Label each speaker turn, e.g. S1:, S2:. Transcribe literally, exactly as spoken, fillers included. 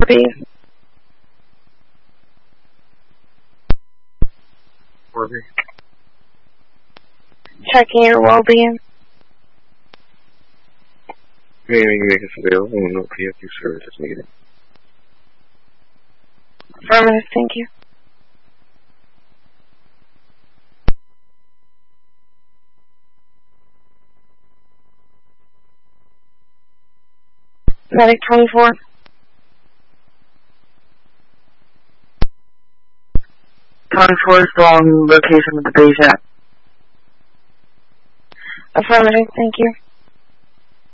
S1: Please.
S2: Order.
S1: Checking your well-being.
S2: Maybe make us available and no P F U service is needed.
S1: Affirmative, thank you. Medic twenty-four.
S3: twenty-four is the location of the patient.
S1: Affirmative, thank you.